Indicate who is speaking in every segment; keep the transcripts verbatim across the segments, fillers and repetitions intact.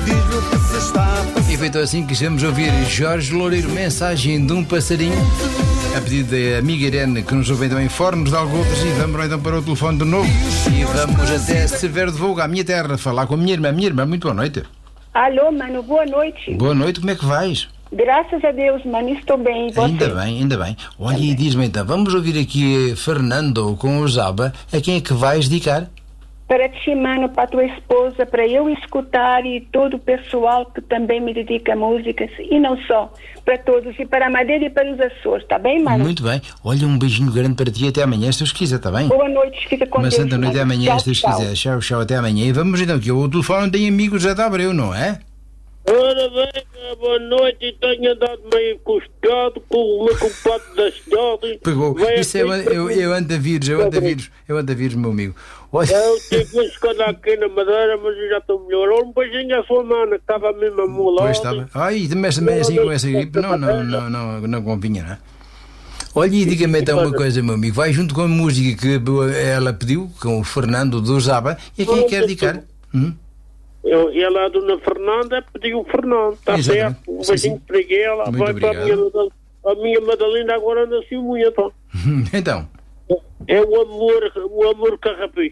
Speaker 1: E foi então assim que estamos a ouvir Jorge Loureiro, Mensagem de um Passarinho, a pedido da amiga Irene, que nos ouve também em Fornos de Algotras. E vamos então para o telefone de novo e vamos até Severo de Voga, à minha terra, falar com a minha irmã. Minha irmã, muito boa noite.
Speaker 2: Alô, mano, boa noite.
Speaker 1: Boa noite, como é que vais?
Speaker 2: Graças a Deus, mano, estou bem. Você?
Speaker 1: Ainda bem, ainda bem. Olha, e diz-me então, vamos ouvir aqui Fernando com o Zaba. A quem é que vais dedicar?
Speaker 2: Para ti, mano, para tua esposa, para eu escutar e todo o pessoal que também me dedica a músicas, e não só, para todos, e para a Madeira e para os Açores, tá bem, mano?
Speaker 1: Muito bem. Olha, um beijinho grande para ti, até amanhã, se Deus quiser, tá bem?
Speaker 2: Boa noite, fica com
Speaker 1: Uma
Speaker 2: Deus.
Speaker 1: santa noite, até amanhã, se Deus quiser. Tchau, tchau, até amanhã. E vamos então, que o telefone tem amigos já de Abreu, não é?
Speaker 3: Ora bem, boa noite, e tenho andado meio encostado com o meu compadre da cidade.
Speaker 1: Pegou.
Speaker 3: Vai
Speaker 1: Isso é,
Speaker 3: aqui-
Speaker 1: eu, eu ando a vírus, eu ando a vírus, eu ando a vírus, meu amigo. Olha,
Speaker 3: Eu tive uma escada aqui na Madeira, mas eu já estou melhor. Olha, um beijinho à sua mana, que estava mesmo amolada.
Speaker 1: pois estava. Ai, também também assim com essa gripe, não, não, não, não, não convinha, não é? Olha, e diga-me então uma coisa, meu amigo. Vai junto com a música que ela pediu, com o Fernando do Zaba, e a quem quer dedicar? Hum?
Speaker 3: Eu, e ela, a dona Fernanda, pediu o Fernando, está
Speaker 1: Exatamente.
Speaker 3: certo? Um
Speaker 1: Sim,
Speaker 3: beijinho
Speaker 1: sim.
Speaker 3: para ela.
Speaker 1: Muito
Speaker 3: Vai para a minha,
Speaker 1: obrigado.
Speaker 3: Madal- a minha Madalena, agora anda assim muito, então.
Speaker 1: Então,
Speaker 3: É o amor, o amor carrapicho.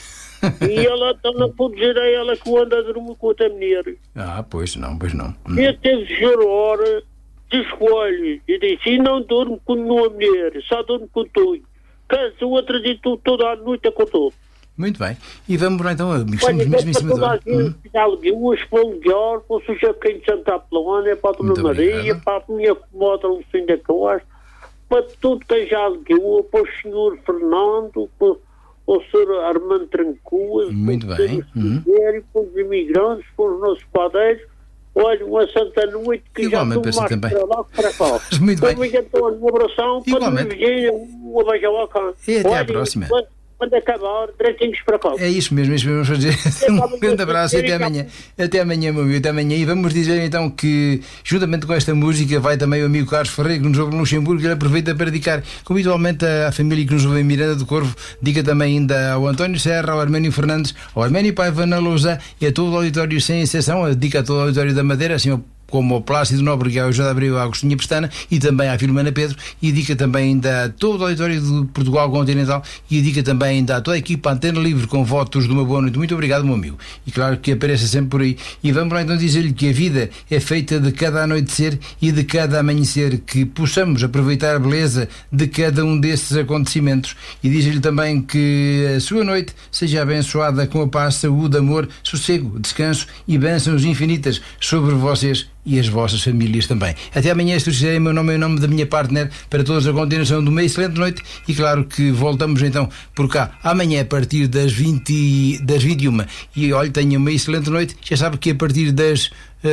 Speaker 3: E ela está na por dizer a ela que anda a dormir com outra mulher.
Speaker 1: ah, pois não, pois não. Hum.
Speaker 3: E teve de chorar, de escolhe, e disse, e não durmo com nenhuma mulher, só durmo com tu. Cansa outra de tu toda a noite com tu.
Speaker 1: Muito bem. E vamos lá então, amigos,
Speaker 3: Olha,
Speaker 1: estamos mesmo em
Speaker 3: para
Speaker 1: cima do
Speaker 3: toda a
Speaker 1: ar. Hum.
Speaker 3: gente que já liguei, hoje para o melhor, para o Suja Pequeno de Santa Apolónia, para a Dona
Speaker 1: Muito
Speaker 3: Maria,
Speaker 1: obrigado.
Speaker 3: para a minha comoda Lucinda Costa, para tudo que já liguei, para o senhor Fernando, para o senhor Armando Trancoas,
Speaker 1: Muito
Speaker 3: para o
Speaker 1: bem.
Speaker 3: senhor
Speaker 1: Uhum.
Speaker 3: Silvério, para os imigrantes, para os nossos padeiros. Olha, uma santa noite que
Speaker 1: Igualmente
Speaker 3: já
Speaker 1: para si
Speaker 3: estou mais
Speaker 1: também.
Speaker 3: para lá que para cá.
Speaker 1: Muito bem.
Speaker 3: Então, então, um abração, para
Speaker 1: Igualmente.
Speaker 3: a Virgínia, um beijo lá cá.
Speaker 1: E até à
Speaker 3: Olha,
Speaker 1: próxima.
Speaker 3: Quando, quando acabar, direitinhos para cá.
Speaker 1: É isso mesmo, é isso mesmo vamos fazer. Um grande abraço e até amanhã. Até amanhã, meu amigo, até amanhã. E vamos dizer então que, juntamente com esta música, vai também o amigo Carlos Ferreira, que nos ouve no Luxemburgo, e ele aproveita para dedicar, como habitualmente, à família que nos ouve em Miranda do Corvo, diga também ainda ao António Serra, ao Arménio Fernandes, ao Arménio Paiva na Lousa e a todo o auditório sem exceção, dedica a todo o auditório da Madeira, assim ao como o Plácido Nobre, que é o José de Abreu, a Agostinha Pestana, e também à Filomena Pedro, e dedica também ainda a todo o auditório de Portugal Continental, e dedica também ainda a toda a equipa Antena Livre, com votos de uma boa noite. Muito obrigado, meu amigo. E claro que apareça sempre por aí. E vamos lá então dizer-lhe que a vida é feita de cada anoitecer e de cada amanhecer, que possamos aproveitar a beleza de cada um desses acontecimentos. E diz-lhe também que a sua noite seja abençoada com a paz, saúde, amor, sossego, descanso e bênçãos infinitas sobre vocês e as vossas famílias também. Até amanhã, se tu quiserem, meu nome é o nome da minha partner, para todos a continuação de uma excelente noite, e claro que voltamos então por cá amanhã a partir das vinte, das vinte e uma. E olha, tenha uma excelente noite. Já sabe que a partir das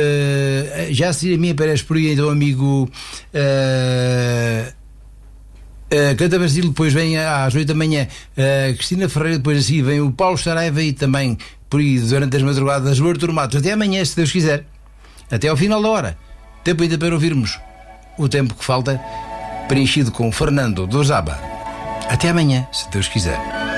Speaker 1: uh, já se a mim aparece por aí então, amigo uh, uh, Canta Basílio, depois vem às oito da manhã uh, Cristina Ferreira, depois assim vem o Paulo Saraiva, e também por aí durante as madrugadas o Artur Matos. Até amanhã, se Deus quiser. Até ao final da hora. Tempo ainda para ouvirmos o tempo que falta, preenchido com Fernando do Zaba. Até amanhã, se Deus quiser.